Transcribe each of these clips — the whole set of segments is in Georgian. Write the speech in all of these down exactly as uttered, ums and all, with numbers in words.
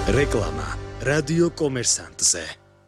რეკლამა რადიო კომერსანტზე.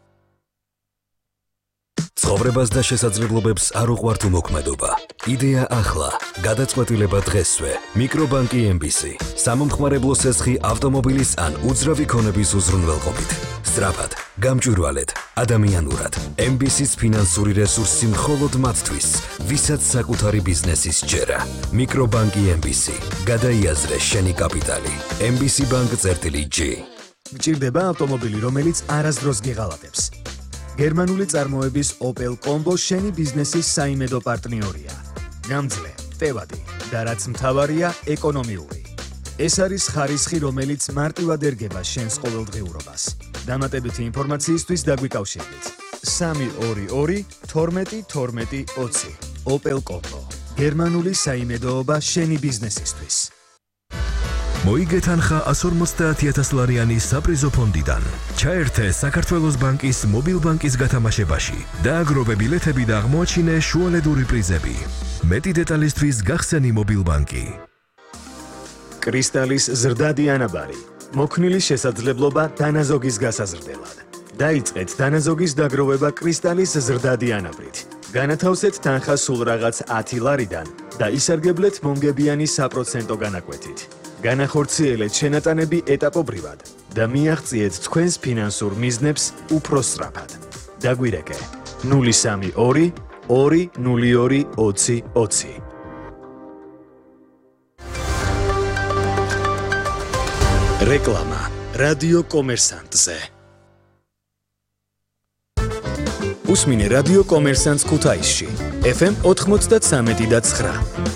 ცხოვრებას და შესაძლებლობებს არ უყვართ უმოქმედობა. იდეა ახლა, გადაწყვეტილება დღესვე. მიკრობანკი ემ ბი სი. სამომხმარებლო სესხი ავტომობილის ან უძრავი ქონების უზრუნველყოფით. სწრაფად, გამჭვირვალედ, ადამიანურად. ემ ბი სის ფინანსური რესურსი მხოლოდ მათთვის, ვისაც საკუთარი ბიზნესის ჯერა. მიკრობანკი ემ ბი სი. გადაიაზრე შენი კაპიტალი. ემ ბი სი ბანკ წერტილი ჯი. გჭირდება ავტომობილი, რომელიც არასდროს გიღალატებს. გერმანული წარმოების Opel Combo შენი ბიზნესის საიმედო პარტნიორია. გამძლე, ტევადი და რაც მთავარია, ეკონომიური. ეს არის ხარისხი, რომელიც მარტივად ერგება შენს ყოველდღიურობას. დამატებითი ინფორმაციისთვის დაგვიკავშირდით. სამი ორი ორი თორმეტი თორმეტი ოცი. Opel Combo. გერმანული საიმედოობა შენი ბიზნესისთვის. მოიგე თანხა ას ორმოცდაათი ათას ლარიანი საპრიზო ფონდიდან. ჩაერთე საქართველოს ბანკის მობილ ბანკის გათამაშებაში. დააგროვე ბილეთები და აღმოაჩინე შუალედური პრიზები. მეტი დეტალისთვის გახსენი მობილ ბანკი. კრისტალის ზრდადი ანაბარი. მოქნილი შესაძლებლობა დანაზოგის გასაზრდელად. დაიწყეთ დანაზოგის დაგროვება კრისტალის ზრდადი ანაბრით. განათავსეთ თანხა სულ რაღაც ათი ლარიდან და ისარგებლეთ მომგებიანი საპროცენტო განაკვეთით. განახორციელეთ შენატანები ეტაპობრივად და მიაღწიეთ თქვენს ფინანსურ მიზნებს უფრო სწრაფად. დაგვირეკე ნული სამი ორი ორი ნული ორი ოცი ოცი. რეკლამა რადიო კომერსანტზე. უსმინე რადიო კომერსანტს ქუთაისში. ეფ ემ ოთხმოცდათსამეტი და ცხრა.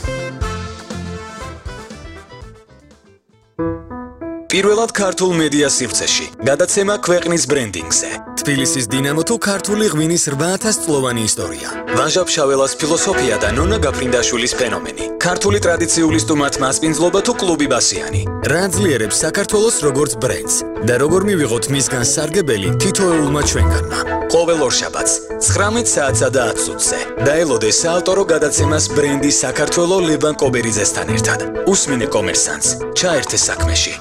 პირველად ქართულ მედია სივრცეში. გადაცემა ქვეყნის ბრენდინგზე. თბილისის დინამო თუ ქართული ღვინის რვა ათას წლოვანი ისტორია. ვაჟა ფშაველას ფილოსოფია და ნონა გაფრინდაშვილის ფენომენი. ქართული ტრადიციული სტუმართ მასპინძლობა თუ კლუბი ბასიანი. რა ძლიერებს საქართველოს როგორც ბრენდს და როგორ მივიღოთ მისგან სარგებელი თითოეულმა ჩვენგანმა. ყოველ ორშაბათს ცხრამეტ საათსა და ათ წუთზე. დაელოდე საავტორო გადაცემას ბრენდი საქართველო ლევან კობერიძესთან ერთად. უსმინე კომერსანტს, ჩაერთე საქმეში.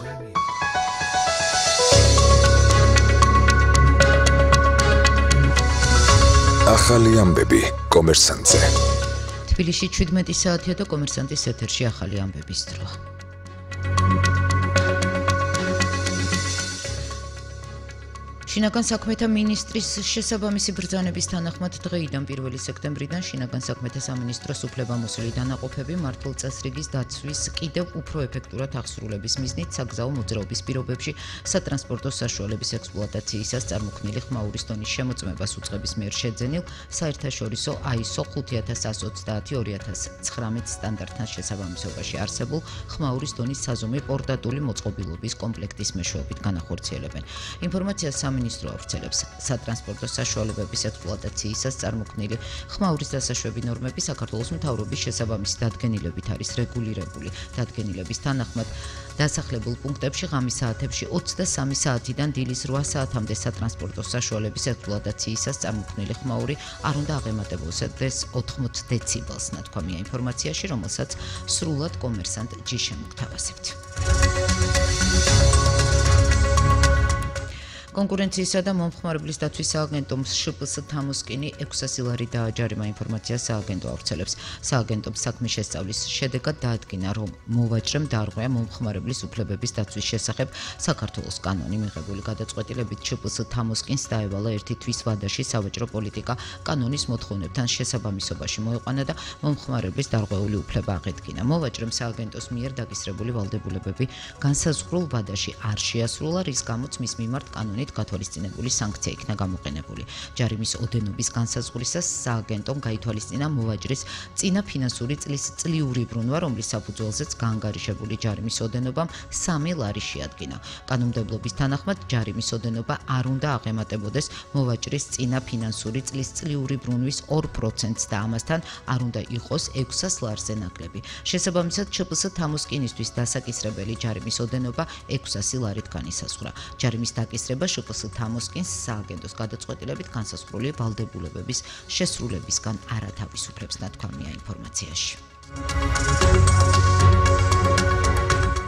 ახალი ამბები კომერსანტზე. თბილისში შვიდმეტი საათია და კომერსანტის ეთერში ახალი ამბების დრო. შინაგან საქმეთა მინისტრის შესაბამისი ბრძანების თანახმად დღეიდან პირველი სექტემბრიდან შინაგან საქმეთა სამინისტროს უფლებამოსილი დანაყოფები მართლ წესრიგის დაცვის კიდევ უფრო ეფექტურად აღსრულების მიზნით საგზაო მოძრაობის პირობებში სატრანსპორტო საშუალების ექსპლუატაციისას წარმოქმნილი ხმაურის დონის შემოწმებას უწყების მიერ შეძენილ საერთაშორისო აისო ხუთი ათას ათას ოცდაათი ორი ათას ცხრამეტ სტანდარტთან შესაბამისობაში არსებულ ხმაურის დონის საზომი პორტატული მოწყობილობის კომპლექტის მეშვეობით განახორციელებენ. ინფორმაციას სამინისტრო ავრცელებს. სატრანსპორტო საშუალებების ექსპლუატაციისას წარმოქმნილი ხმაურის დასაშვები ნორმები საქართველოს მთავრობის შესაბამისი დადგენილებით არის რეგულირებული. დადგენილების თანახმად დასახლებულ პუნქტებში ღამის საათებში ოცდასამი საათიდან დილის რვა საათამდე სატრანსპორტო საშუალების ექსპლუატაციისას წარმოქმნილი ხმაური არ უნდა აღემატებოდეს ოთხმოც დეციბელს, ნათქვამია ინფორმაციაში, რომელსაც სრულად კომერსანტ ჯი შემოგთავაზებთ. კონკურენციისა და მომხმარებლის დაცვის სააგენტომ შ პ სი თამუსკინი ექვსასი ლარი დააჯარიმა ინფორმაციას სააგენტო ავრცელებს. სააგენტომ საქმის შესწავლის შედეგად დაადგინა, რომ მოვაჭრემ დაარღვია მომხმარებლის უფლებების დაცვის შესახებ საქართველოს კანონი. მიღებული გადაწყვეტილებით შ პ სი თამუსკინს დაევალა ერთი თვის ვადაში სავაჭრო პოლიტიკა კანონის მოთხოვნებთან შესაბამისობაში მოეყვანა და მომხმარებლის დარღვეული უფლება აღედგინა. მოვაჭრემ სააგენტოს მიერ დაგისრებული ვალდებულებები განსაზღვრულ ვადაში არ შეასრულა, რის გამოც მის მიმართ კანონი გათვალისწინებული სანქცია იქნა გამოყენებული. ჯარიმის ოდენობის განსაზღვრისას სააგენტომ გაითვალისწინა მოვაჭრის წინა ფინანსური წლის წლიური ბრუნვა, რომლის საფუძველზეც გაანგარიშებული ჯარიმის ოდენობამ სამი ლარი შეადგინა. კანონმდებლობის თანახმად ჯარიმის ოდენობა არ უნდა აღემატებოდეს მოვაჭრის წინა ფინანსური წლის წლიური ბრუნვის ორ პროცენტს და ამასთან არ უნდა იყოს ექვსას ლარზე ნაკლები. შესაბამისად შ პ სი თამუსკინისთვის დასაკისრებელი ჯარიმის ოდენობა ექვსასი ლარით განისაზღვრა. ჯარიმის დაკისრება შ პ სი თამუსკინს სააგენტოს გადაწყვეტილებით განსაზღვრული ვალდებულებების შესრულებისგან არ ათავისუფლებს, ნათქვამია ინფორმაციაში.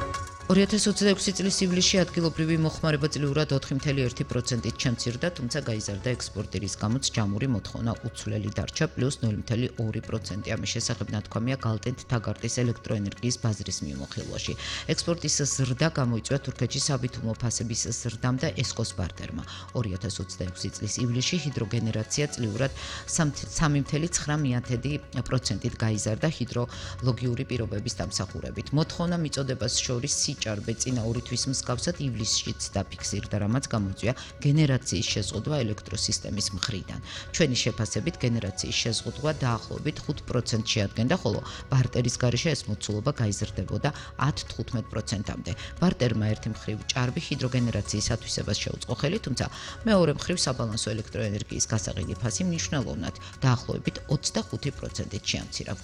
ორი ათას ოცდაექვსი წლის ივლისში ადგილობრივი მოხმარება წლიურად ოთხი კoma ერთი პროცენტით შემცირდა, თუმცა გაიზარდა ექსპორტი, რის გამოც ჯამური მოთხოვნა უცვლელი დარჩა პლუს ნული კoma ორი პროცენტი. ამის შესახებ ნათქვამია გალტენთ თაგარტის ელექტროენერგიის ბაზრის მიმოხილვაში. ექსპორტის ზრდა გამოიწვია თურქეთში საბითუმო ფასების ზრდამ და ესკოს ბარტერმა. ორი ათას ოცდაექვსი წლის ივლისში ჰიდროგენერაცია წლიურად სამი კoma ცხრა პროცენტით გაიზარდა ჰიდროლოგიური პირობების დამსახურებით. მოთხოვნა მიწოდებას შორის სიჭარბე წინა ორი თვის მსგავსად ივლისშიც დაფიქსირდა, რამაც გამოიწვია გენერაციის შეზღუდვა ელექტროსისტემის მხრიდან. ჩვენი შეფასებით გენერაციის შეზღუდვა დაახლოებით ხუთ პროცენტს შეადგენდა, ხოლო ბარტერის გარეშე ეს მოცულობა გაიზრდებოდა ათ თხუთმეტ პროცენტამდე. ბარტერმა ერთი მხრივ ჭარბი ჰიდროგენერაციის ათვისებას შეუწყო ხელი, თუმცა მეორე მხრივ საბალანსო ელექტროენერგიის გასაყიდი ფასი მნიშვნელოვნად დაახლოებით ოცდახუთი პროცენტით შეამცირა.